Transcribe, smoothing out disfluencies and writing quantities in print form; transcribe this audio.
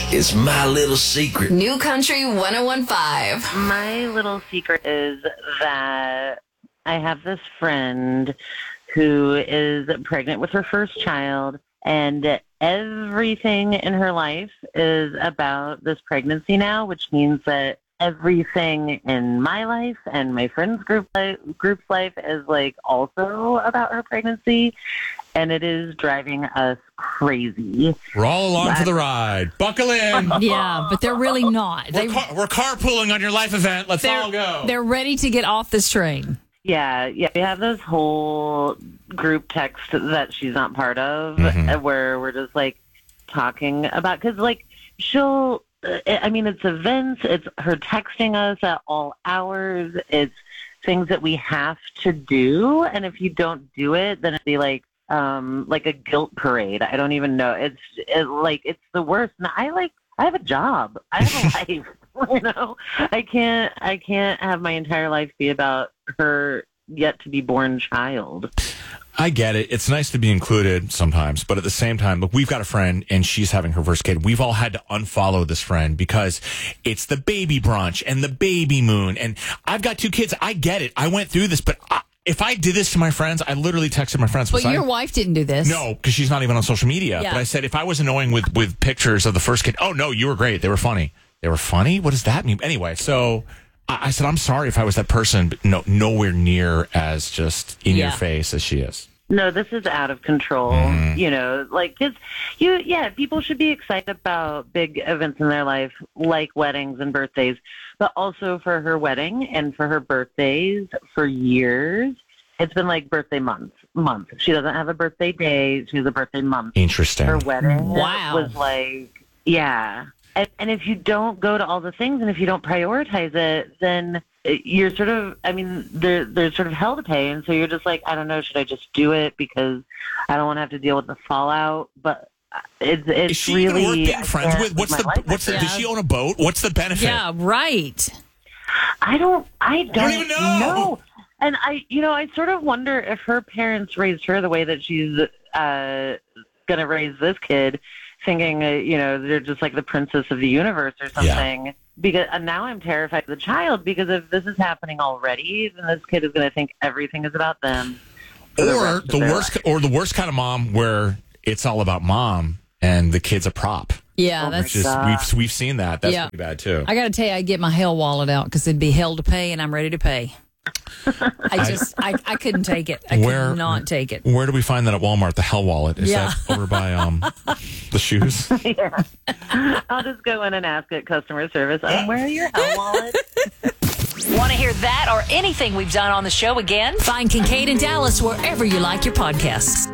It's my little secret. New Country 101.5. My little secret is that I have this friend who is pregnant with her first child, and everything in her life is about this pregnancy now, which means that everything in my life and my friend's group's life is like also about her pregnancy, and it is driving us crazy. We're all along for the ride. Buckle in. Yeah, but they're really not. We're carpooling on your life event. Let's all go. They're ready to get off this train. Yeah. We have this whole group text that she's not part of, where we're just like talking about, because like it's events, it's her texting us at all hours, it's things that we have to do, and if you don't do it, then it'd be like a guilt parade. I don't even know. It's the worst. And I have a job. I have a life. You know, I can't have my entire life be about her yet to be born child. I get it. It's nice to be included sometimes, but at the same time, look, we've got a friend and she's having her first kid. We've all had to unfollow this friend because it's the baby brunch and the baby moon. And I've got 2 kids. I get it. I went through this, but if I did this to my friends, I literally texted my friends. But your wife didn't do this. No, because she's not even on social media. Yeah. But I said, if I was annoying with pictures of the first kid, oh, no, you were great. They were funny. They were funny? What does that mean? Anyway, so I said, I'm sorry if I was that person, but nowhere near as just in your face as she is. No, this is out of control. You know, like, people should be excited about big events in their life, like weddings and birthdays, but also for her wedding and for her birthdays for years. It's been like birthday month. She doesn't have a birthday day. She has a birthday month. Interesting. Her wedding was like, And if you don't go to all the things and if you don't prioritize it, then you're sort of, there's sort of hell to pay. And so you're just like, I don't know, should I just do it because I don't want to have to deal with the fallout? But it's Is she really even worth being friends with? Does she own a boat? What's the benefit? Yeah, right. I don't even know. And I sort of wonder if her parents raised her the way that she's going to raise this kid, thinking, they're just like the princess of the universe or something. Yeah. Because now I'm terrified of the child, because if this is happening already, then this kid is going to think everything is about them. Or the worst kind of mom where it's all about mom and the kid's a prop. Yeah, we've seen that. That's pretty bad too. I got to tell you, I get my hell wallet out because it'd be hell to pay, and I'm ready to pay. I couldn't take it. I could not take it. Where do we find that at Walmart? The Hell Wallet. Is that over by the shoes? Yeah. I'll just go in and ask at customer service, where are your Hell Wallets? Want to hear that or anything we've done on the show again? Find Kincaid and Dallas wherever you like your podcasts.